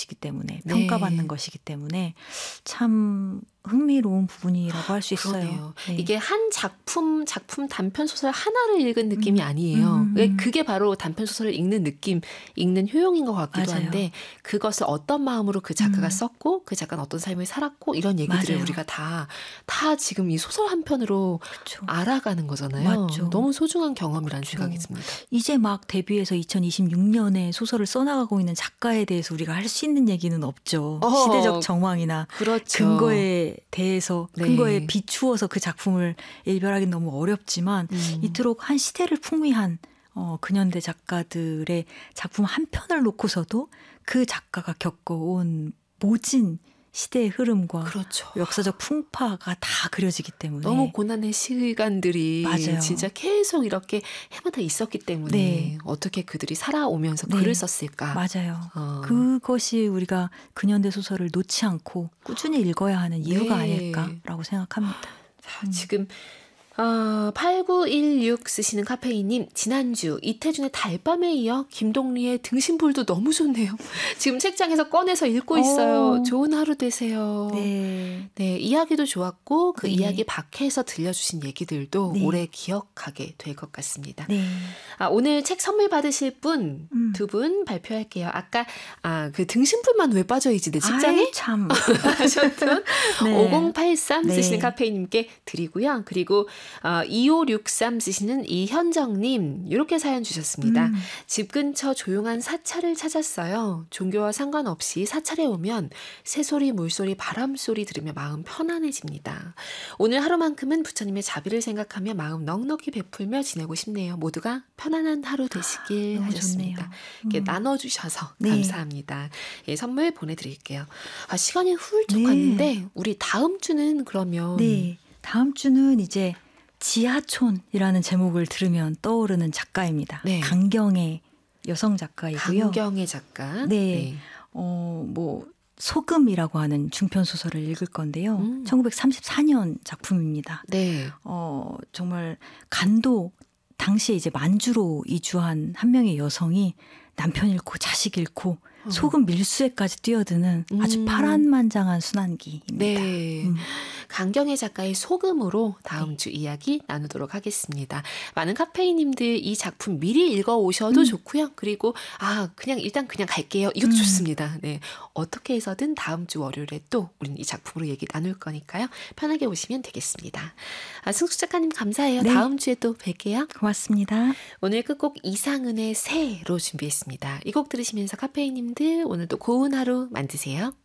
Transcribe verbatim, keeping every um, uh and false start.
것이기 때문에 네. 평가받는 것이기 때문에 참 흥미로운 부분이라고 할 수 있어요. 그러네요. 네. 이게 한 작품, 작품 단편 소설 하나를 읽은 느낌이 음, 아니에요. 음, 음, 음. 그게 바로 단편 소설을 읽는 느낌, 읽는 효용인 것 같기도 맞아요. 한데 그것을 어떤 마음으로 그 작가가 음. 썼고 그 작가는 어떤 삶을 살았고 이런 얘기들을 맞아요. 우리가 다, 다 지금 이 소설 한 편으로 그쵸. 알아가는 거잖아요. 맞죠. 너무 소중한 경험이라는 그쵸. 생각이 듭니다. 이제 막 데뷔해서 이천이십육 년에 소설을 써나가고 있는 작가에 대해서 우리가 할 수 있는 얘기는 없죠. 어, 시대적 정황이나 그렇죠. 근거에 대해서 네. 근거에 비추어서 그 작품을 일별하기는 너무 어렵지만 음. 이토록 한 시대를 풍미한 어, 근현대 작가들의 작품 한 편을 놓고서도 그 작가가 겪어온 모진 시대의 흐름과 그렇죠. 역사적 풍파가 다 그려지기 때문에 너무 고난의 시간들이 맞아요. 진짜 계속 이렇게 해마다 있었기 때문에 네. 어떻게 그들이 살아오면서 네. 글을 썼을까. 맞아요. 어. 그것이 우리가 근현대 소설을 놓지 않고 꾸준히 읽어야 하는 이유가 네. 아닐까라고 생각합니다. 자, 지금 어, 팔구일육 쓰시는 카페인님, 지난주 이태준의 달밤에 이어 김동리의 등신불도 너무 좋네요. 지금 책장에서 꺼내서 읽고 있어요. 오. 좋은 하루 되세요. 네. 네, 이야기도 좋았고 그 네. 이야기 밖에서 들려주신 얘기들도 네. 오래 기억하게 될 것 같습니다. 네. 아, 오늘 책 선물 받으실 분 두 분 음. 발표할게요. 아까 아, 그 등신불만 왜 빠져있지 내 책장에? 아이, 참. 하셨던 네. 오공팔삼 네. 쓰시는 카페인님께 드리고요. 그리고 어, 이오육삼 쓰시는 이현정님 이렇게 사연 주셨습니다. 음. 집 근처 조용한 사찰을 찾았어요. 종교와 상관없이 사찰에 오면 새소리, 물소리, 바람소리 들으며 마음 편안해집니다. 오늘 하루만큼은 부처님의 자비를 생각하며 마음 넉넉히 베풀며 지내고 싶네요. 모두가 편안한 하루 되시길 너무 하셨습니다. 좋네요. 이렇게 음. 나눠주셔서 네. 감사합니다. 예, 선물 보내드릴게요. 아, 시간이 훌쩍 네. 갔는데 우리 다음 주는 그러면 네. 다음 주는 이제 지하촌이라는 제목을 들으면 떠오르는 작가입니다. 네. 강경의 여성 작가이고요. 강경의 작가. 네. 어, 뭐 소금이라고 하는 중편 소설을 읽을 건데요. 음. 천구백삼십사 년 작품입니다. 네. 어, 정말 간도 당시에 이제 만주로 이주한 한 명의 여성이 남편 잃고 자식 잃고 어. 소금 밀수에까지 뛰어드는 아주 음. 파란만장한 순환기입니다. 네. 음. 강경의 작가의 소금으로 다음 네. 주 이야기 나누도록 하겠습니다. 많은 카페인님들 이 작품 미리 읽어오셔도 음. 좋고요. 그리고 아 그냥 일단 그냥 갈게요. 이것도 음. 좋습니다. 네, 어떻게 해서든 다음 주 월요일에 또 우리는 이 작품으로 얘기 나눌 거니까요. 편하게 오시면 되겠습니다. 아, 승수 작가님 감사해요. 네. 다음 주에 또 뵐게요. 고맙습니다. 오늘 끝곡 이상은의 새로 준비했습니다. 이 곡 들으시면서 카페인님들 오늘도 고운 하루 만드세요.